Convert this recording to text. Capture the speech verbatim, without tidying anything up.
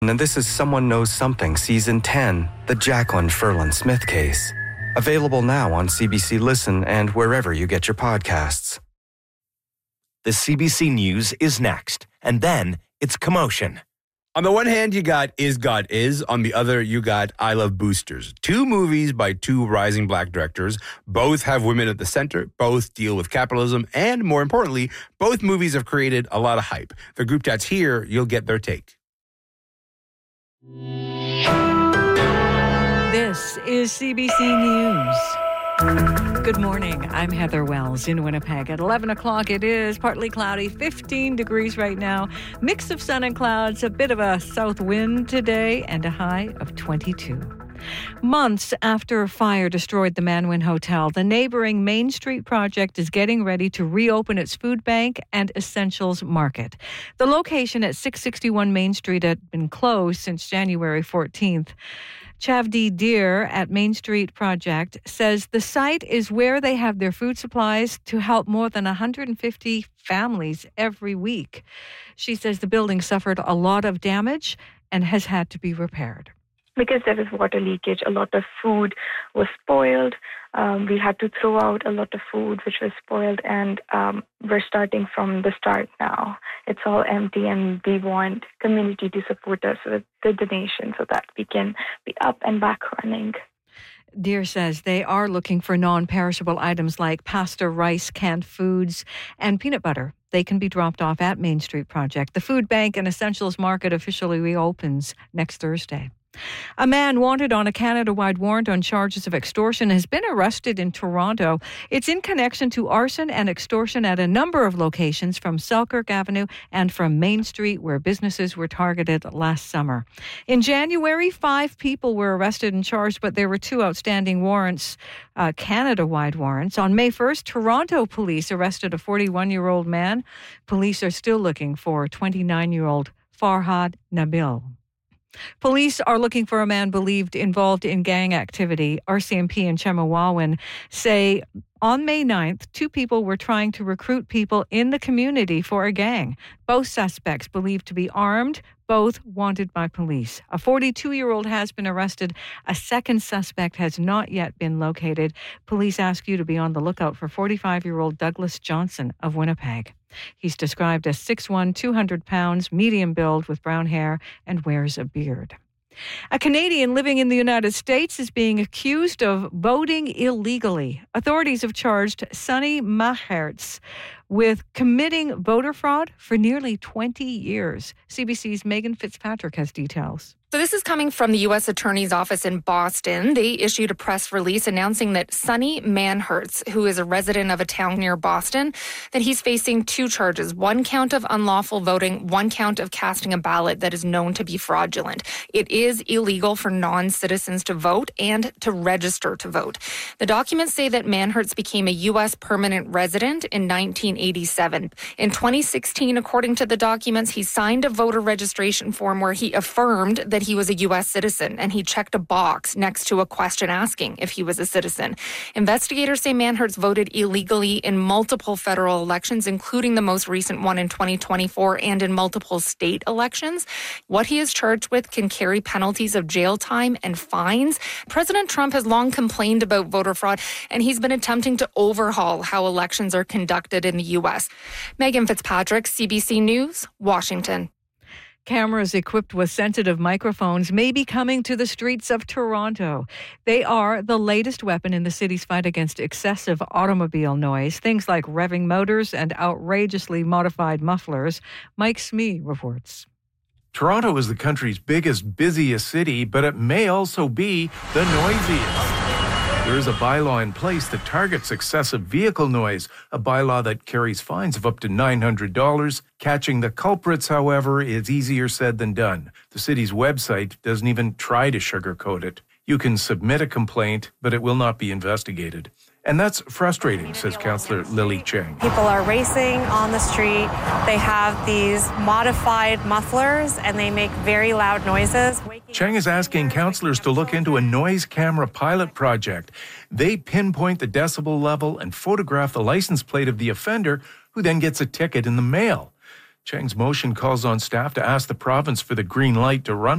And this is Someone Knows Something, Season ten, the Jacqueline Ferland Smith case. Available now on C B C Listen and wherever you get your podcasts. The C B C News is next, and then it's Commotion. On the one hand, you got Is God Is. On the other, you got I Love Boosters. Two movies by two rising black directors. Both have women at the center. Both deal with capitalism. And more importantly, both movies have created a lot of hype. The group chat's here. You'll get their take. This is C B C News. Good morning. I'm Heather Wells in Winnipeg. At eleven o'clock, it is partly cloudy, fifteen degrees right now. Mix of sun and clouds, a bit of a south wind today, and a high of twenty-two. Months after a fire destroyed the Manwin Hotel, the neighboring Main Street project is getting ready to reopen its food bank and essentials market. The location at six sixty-one Main Street had been closed since January fourteenth. Chavdi Deer at Main Street Project says the site is where they have their food supplies to help more than one hundred fifty families every week. She says the building suffered a lot of damage and has had to be repaired. Because there was water leakage, a lot of food was spoiled. Um, we had to throw out a lot of food which was spoiled, and um, we're starting from the start now. It's all empty, and we want community to support us with the donation so that we can be up and back running. Deer says they are looking for non-perishable items like pasta, rice, canned foods, and peanut butter. They can be dropped off at Main Street Project. The food bank and essentials market officially reopens next Thursday. A man wanted on a Canada-wide warrant on charges of extortion has been arrested in Toronto. It's in connection to arson and extortion at a number of locations from Selkirk Avenue and from Main Street, where businesses were targeted last summer. In January, five people were arrested and charged, but there were two outstanding warrants, uh, Canada-wide warrants. On May first, Toronto police arrested a forty-one-year-old man. Police are still looking for twenty-nine-year-old Farhad Nabil. Police are looking for a man believed involved in gang activity. R C M P in Chemawawin say on May ninth, two people were trying to recruit people in the community for a gang. Both suspects believed to be armed, both wanted by police. A forty-two-year-old has been arrested. A second suspect has not yet been located. Police ask you to be on the lookout for forty-five-year-old Douglas Johnson of Winnipeg. He's described as six foot one, two hundred pounds, medium build with brown hair, and wears a beard. A Canadian living in the United States is being accused of voting illegally. Authorities have charged Sonny Mahertz with committing voter fraud for nearly twenty years. C B C's Megan Fitzpatrick has details. So this is coming from the U S Attorney's Office in Boston. They issued a press release announcing that Sonny Manhertz, who is a resident of a town near Boston, that he's facing two charges, one count of unlawful voting, one count of casting a ballot that is known to be fraudulent. It is illegal for non-citizens to vote and to register to vote. The documents say that Manhertz became a U S permanent resident in nineteen eighty-seven. In twenty sixteen, according to the documents, he signed a voter registration form where he affirmed that he was a U S citizen, and he checked a box next to a question asking if he was a citizen. Investigators say Manhertz voted illegally in multiple federal elections, including the most recent one in twenty twenty-four, and in multiple state elections. What he is charged with can carry penalties of jail time and fines. President Trump has long complained about voter fraud, and he's been attempting to overhaul how elections are conducted in the U S. Megan Fitzpatrick, C B C News, Washington. Cameras equipped with sensitive microphones may be coming to the streets of Toronto. They are the latest weapon in the city's fight against excessive automobile noise, things like revving motors and outrageously modified mufflers. Mike Smee reports. Toronto is the country's biggest, busiest city, but it may also be the noisiest. There is a bylaw in place that targets excessive vehicle noise, a bylaw that carries fines of up to nine hundred dollars. Catching the culprits, however, is easier said than done. The city's website doesn't even try to sugarcoat it. You can submit a complaint, but it will not be investigated. And that's frustrating, says Councillor Lily Cheng. People are racing on the street. They have these modified mufflers, and they make very loud noises. Cheng is asking councillors to look into a noise camera pilot project. They pinpoint the decibel level and photograph the license plate of the offender, who then gets a ticket in the mail. Cheng's motion calls on staff to ask the province for the green light to run